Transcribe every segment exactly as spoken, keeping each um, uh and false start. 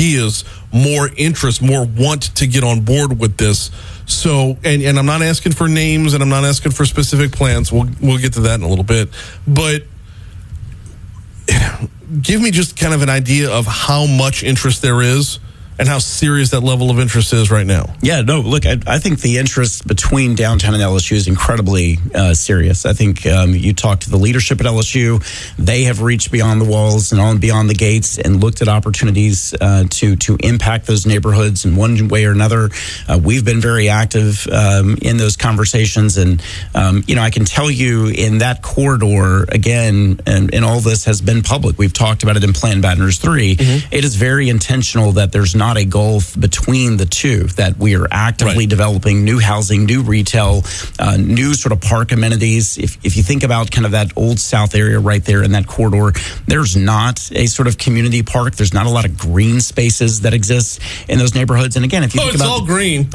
ideas, more interest, more want to get on board with this. So, and, and I'm not asking for names, and I'm not asking for specific plans. We'll we'll get to that in a little bit. But give me just kind of an idea of how much interest there is and how serious that level of interest is right now. Yeah, no, look, I, I think the interest between downtown and L S U is incredibly uh, serious. I think um, you talk to the leadership at L S U, they have reached beyond the walls and on beyond the gates and looked at opportunities uh, to to impact those neighborhoods in one way or another. Uh, we've been very active um, in those conversations. And, um, you know, I can tell you in that corridor, again, and, and all this has been public. We've talked about it in Plan Baton Rouge three. Mm-hmm. It is very intentional that there's not not a gulf between the two, that we are actively right. developing new housing, new retail, uh, new sort of park amenities. If, if you think about kind of that old South area right there in that corridor, there's not a sort of community park. There's not a lot of green spaces that exist in those neighborhoods. And again, if you oh, think it's about... all green.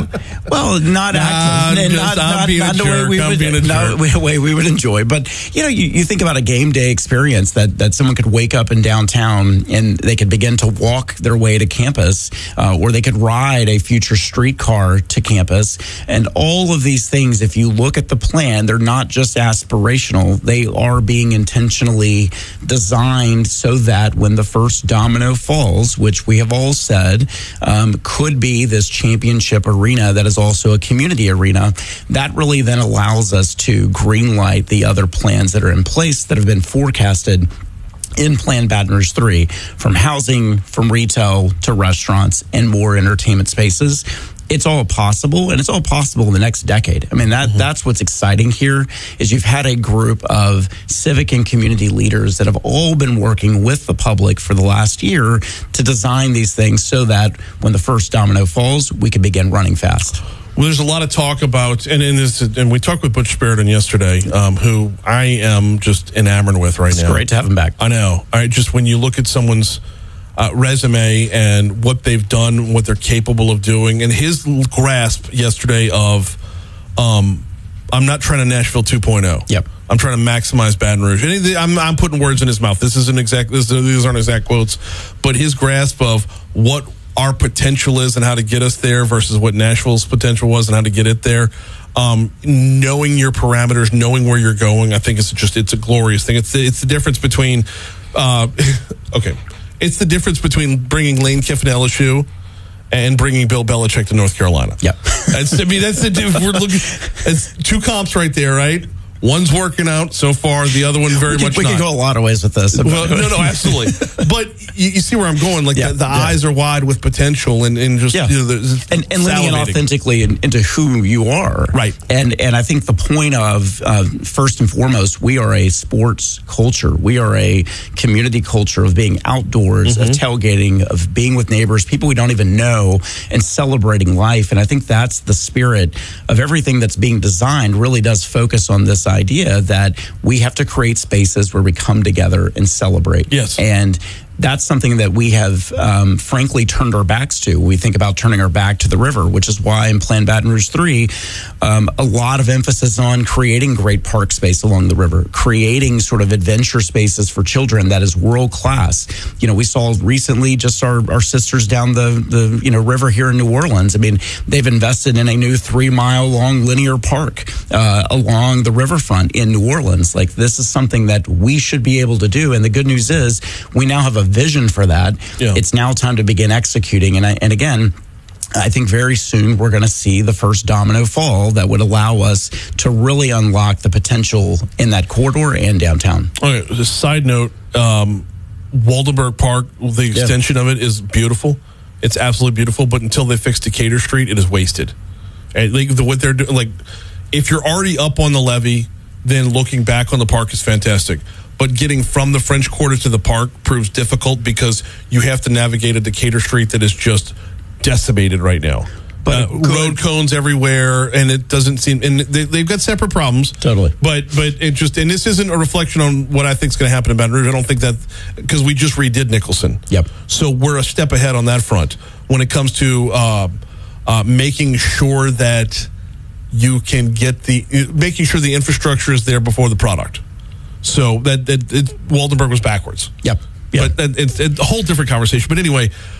well, not nah, active. Just, not, not, not, not the way we would, not the way we would enjoy. But, you know, you, you think about a game day experience that, that someone could wake up in downtown and they could begin to walk their way to campus. Uh, or they could ride a future streetcar to campus. And all of these things, if you look at the plan, they're not just aspirational. They are being intentionally designed so that when the first domino falls, which we have all said um, could be this championship arena that is also a community arena, that really then allows us to greenlight the other plans that are in place that have been forecasted in Plan Baton Rouge three, from housing, from retail to restaurants and more entertainment spaces. It's all possible, and it's all possible in the next decade. I mean, that mm-hmm. that's what's exciting here, is you've had a group of civic and community leaders that have all been working with the public for the last year to design these things so that when the first domino falls, we can begin running fast. Well, there's a lot of talk about, and and, this, and we talked with Butch Sheridan yesterday, um, who I am just enamored with right it's now. It's great to have him back. I know. I just when you look at someone's uh, resume and what they've done, what they're capable of doing, and his grasp yesterday of, um, I'm not trying to Nashville two point oh. Yep. I'm trying to maximize Baton Rouge. And I'm, I'm putting words in his mouth. This isn't exact. This, these aren't exact quotes, but his grasp of what our potential is and how to get us there versus what Nashville's potential was and how to get it there. Um, knowing your parameters, knowing where you're going, I think it's just, it's a glorious thing. It's the, it's the difference between, uh, okay, it's the difference between bringing Lane Kiffin to L S U and bringing Bill Belichick to North Carolina. Yep. That's, I mean, that's the, we're looking, it's two comps right there, right? One's working out so far. The other one very we could, much we not. We could go a lot of ways with this. Well, no, no, absolutely. But you, you see where I'm going. Like, yeah, the, the yeah. eyes are wide with potential and, and just, yeah. you know, and, and leaning in authentically in, into who you are. Right. And and I think the point of, uh, first and foremost, we are a sports culture. We are a community culture of being outdoors, mm-hmm. of tailgating, of being with neighbors, people we don't even know, and celebrating life. And I think that's the spirit of everything that's being designed, really does focus on this idea that we have to create spaces where we come together and celebrate. Yes. And that's something that we have, um, frankly, turned our backs to. We think about turning our back to the river, which is why in Plan Baton Rouge three, um, a lot of emphasis on creating great park space along the river, creating sort of adventure spaces for children that is world class. You know, we saw recently just our, our sisters down the, the, you know, river here in New Orleans. I mean, they've invested in a new three mile long linear park uh, along the riverfront in New Orleans. Like, this is something that we should be able to do. And the good news is we now have a vision for that. Yeah. It's now time to begin executing. And I, and again, I think very soon we're going to see the first domino fall that would allow us to really unlock the potential in that corridor and downtown. Okay, just a side note, um, Waldenberg Park, the extension yeah. of it is beautiful. It's absolutely beautiful, but until they fix Decatur Street, it is wasted. And like, the, what they're doing, like, if you're already up on the levee, then looking back on the park is fantastic. But getting from the French Quarter to the park proves difficult because you have to navigate a Decatur Street that is just decimated right now. But uh, road cones everywhere, and it doesn't seem. And they, they've got separate problems. Totally. But but it just, and this isn't a reflection on what I think is going to happen in Baton Rouge. I don't think that, because we just redid Nicholson. Yep. So we're a step ahead on that front when it comes to uh, uh, making sure that you can get the making sure the infrastructure is there before the product. So that, that it, Waldenberg was backwards. Yep. yep. But that, it's, it's a whole different conversation. But anyway,